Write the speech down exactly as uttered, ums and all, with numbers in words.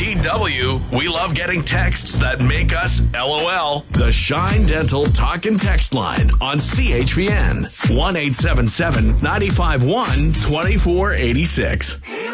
T W, we love getting texts that make us LOL. The Shine Dental Talk and Text Line on C H P N. one eight seven seven, nine five one, two four eight six.